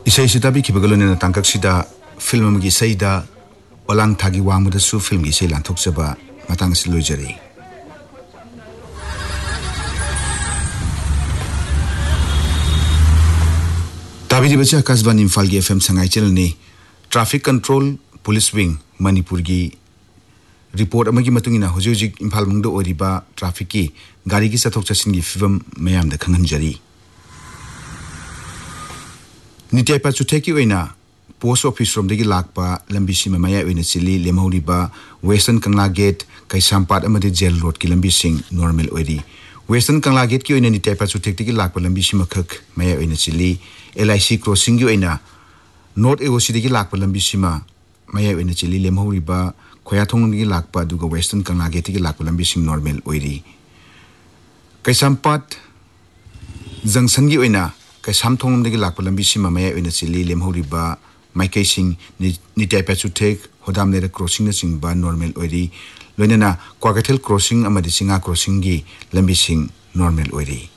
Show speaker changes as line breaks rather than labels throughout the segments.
Isai sida bi kibagalo ne tangkak sida film gi saida olang thagi wangmuda su film gi sei lanthok chaba matang silojari. Tabi di bacha Kasban Imphal gi FM sangai channel ni traffic control police wing Manipur gi report amagi matungina hojik Imphal mungdo oriba traffic ki gari gi sathok chasin gi film mayam da khangan jari. Nityai pa chutheki oina post office from degi lakpa lambi sima maya oina chili lemhoriba western kangla gate kaisampat amade jail road ki lambi sing normal oiri western kangla gate ki oina nityai pa chutheki degi lakpa lambi sima khak maya oina chili LIC crossing gi oina north AOC degi lakpa lambi sima maya oina chili lemhoriba khoyathong degi lakpa duga western kangla gate degi lakpa lambi sing normal oiri kaisampat junction gi oina Samthong degi lakpa lambi sima maya oina chili lemhoriba maikai sing nityai pa chuthek hodam ne crossing na singba normal oiri loinana Kwagathel crossing amadi singa crossing gi lambi sing normal oiri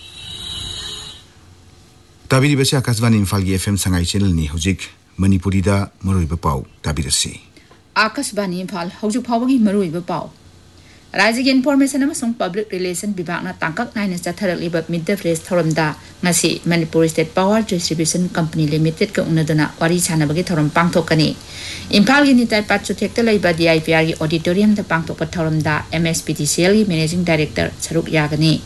tabiri base Akashvani Imphal gi FM sangai channel ni hojik Manipuri da maroiba pau tabirasi
Akashvani Imphal hojik phawagi maroiba pau Raja Information amasung Public Relation Bibhagna tangkak naina chatharakliba mid-day press thoramda ngasi Manipur State Power Distribution Company Limited ka unaduna wari chanabagi thoram pangthokani Imphal gi nitai pat chuthekta leiba DIPR gi auditorium da pangthokpa thoramda MSPTCL gi Managing Director Saruk Yagani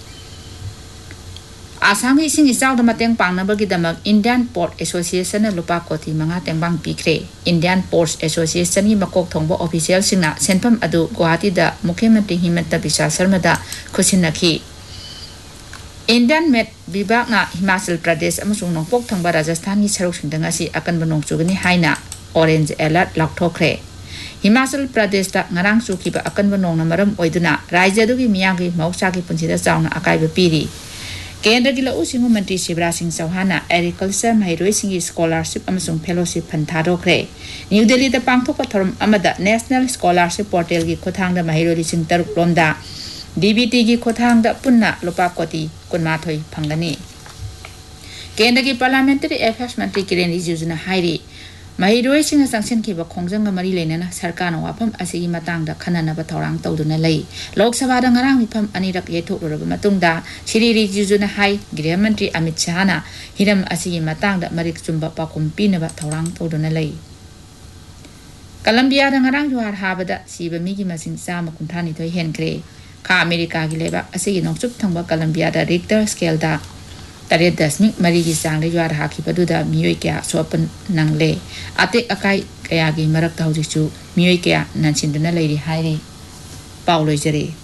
Assam gi sing isal da mateng pangnabagi damak Indian Port Association na lupa koti manga tengbang pikre Indian Ports Association gi makok thongbo official singna senpam adu Guwahati da Mukhyamantri Himanta Biswa Sarma da khusinaki Indian Met Bibhagna Himachal Pradesh amasung nongpok thongba Rajasthan gi saruk singdang asi akanba nongchugani haina orange alert lakthokre Himachal Pradesh da ngarang chukiba akanba nongna maram oiduna rajya du gi miyang gi mausa gi punchida chauna akaiba piri Kendra gila usingu Mantri Shivraj Singh Chauhana Agriculture Mahiroi Singh Scholarship amasung Fellowship phantharokre New Delhi da pangthokpa thoram amada National Scholarship Portal gi khothangda Mahiroi Singh taruk lomda DBT gi khothangda punna lupa koti kunmathoi phangani Kendra gi Parliamentary Affairs Mantri Kiren Rijiju na hairi Mahiroi Singh sanction ki ba khongjang mari leinana sarkar na wafam asigi matang da khanana ba thorang tawduna lei Lok Sabha da ngarang mifam anirak yethok loraba matungda Shri Rijiju na hai Gृह Mantri Amit Shah na hiram asigi matang da marik chumba pakum pina ba thorang tawduna lei Colombia da ngarang juhar habada siba migi masing sama kunthani thoi henkre Ka America gi leba asigi nokchup thangba Colombia da Richter scale da Taret dasmik marigi sangle juar haki paduda miyoi kya sopan nangle ate akai kaya gi marak tawjichu miyoi kya nansinduna leiri haire Paulo Jere